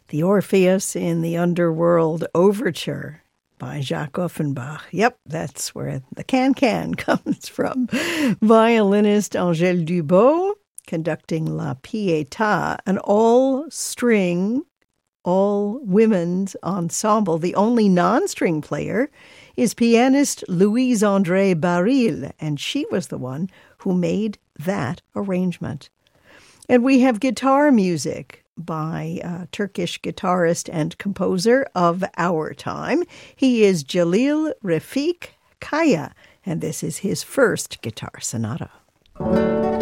The Orpheus in the Underworld Overture by Jacques Offenbach. Yep, that's where the can-can comes from. Violinist Angèle Dubot conducting La Pietà, an all-string, all-women's ensemble. The only non-string player is pianist Louise-André Baril, and she was the one who made that arrangement. And we have guitar music by a Turkish guitarist and composer of our time. He is Jalil Refik Kaya, and this is his first guitar sonata.